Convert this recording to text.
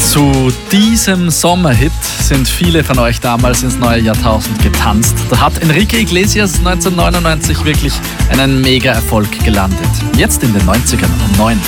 Zu diesem Sommerhit sind viele von euch damals ins neue Jahrtausend getanzt. Da hat Enrique Iglesias 1999 wirklich einen Mega-Erfolg gelandet. Jetzt in den 90ern um 9.